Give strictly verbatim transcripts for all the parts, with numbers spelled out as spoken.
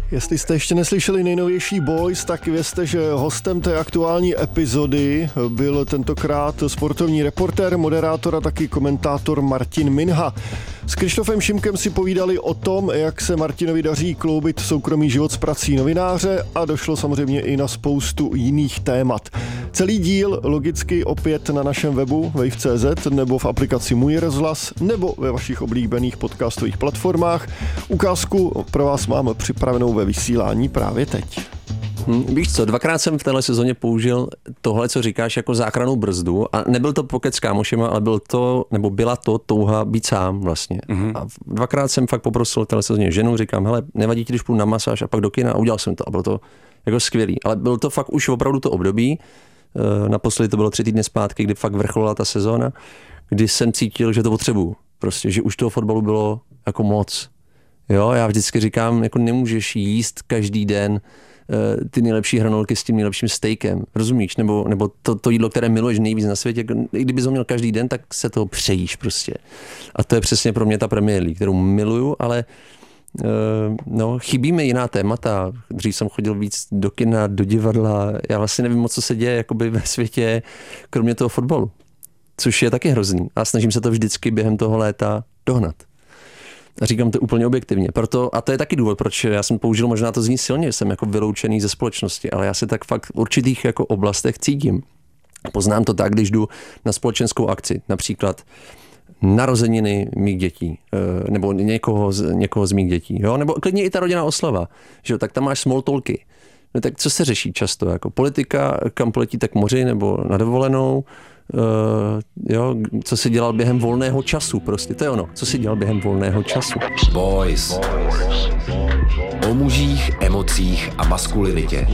Jestli jste ještě neslyšeli nejnovější Boys, tak vězte, že hostem té aktuální epizody byl tentokrát sportovní reportér, moderátor a taky komentátor Martin Minha. S Krištofem Šimkem si povídali o tom, jak se Martinovi daří kloubit soukromý život s prací novináře a došlo samozřejmě i na spoustu jiných témat. Celý díl logicky opět na našem webu wave tečka cé zet nebo v aplikaci Můj rozhlas nebo ve vašich oblíbených podcastových platformách. Ukázku pro vás máme připravenou ve vysílání právě teď. Hmm, víš co, dvakrát jsem v téhle sezóně použil tohle, co říkáš, jako záchrannou brzdu a nebyl to pokec s kámošema, ale byl to, nebo byla to touha být sám vlastně. Mm-hmm. A dvakrát jsem fakt poprosil v téhle sezóně ženu, říkám, hele, nevadí ti, když půjdu na masáž a pak do kina a udělal jsem to a bylo to jako skvělý. Ale byl to fakt už opravdu to období, naposledy to bylo tři týdny zpátky, kdy fakt vrcholila ta sezóna, kdy jsem cítil, že to potřebuju. Prostě, že už toho fotbalu bylo jako moc. Jo, já vždycky říkám, jako nemůžeš jíst každý den ty nejlepší hranolky s tím nejlepším stejkem, rozumíš? Nebo, nebo to, to jídlo, které miluješ nejvíc na světě, i kdybys ho měl každý den, tak se toho přejíš prostě. A to je přesně pro mě ta Premier League, kterou miluju, ale uh, no, chybí mi jiná témata. Dřív jsem chodil víc do kina, do divadla, já vlastně nevím moc, co se děje jakoby ve světě, kromě toho fotbalu, což je taky hrozný. A snažím se to vždycky během toho léta dohnat. A říkám to úplně objektivně. Proto, a to je taky důvod, proč já jsem použil, možná to zní silně, jsem jako vyloučený ze společnosti, ale já se tak fakt v určitých jako oblastech cítím. Poznám to tak, když jdu na společenskou akci, například narozeniny mých dětí, nebo někoho z, někoho z mých dětí, jo? Nebo klidně i ta rodinná oslava, že jo? Tak tam máš small talky. No tak co se řeší často? Jako politika, kam poletíte k moři nebo na dovolenou, Uh, jo, co si dělal během volného času, prostě, to je ono, co si dělal během volného času. Boys. O mužích, emocích a maskulinitě.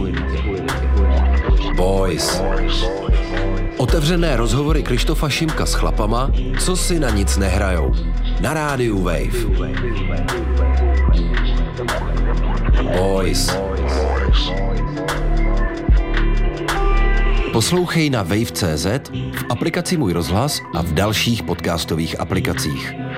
Boys. Otevřené rozhovory Krištofa Šimka s chlapama, co si na nic nehrajou. Na rádiu Wave. Boys. Poslouchej na wave tečka cé zet, v aplikaci Můj rozhlas a v dalších podcastových aplikacích.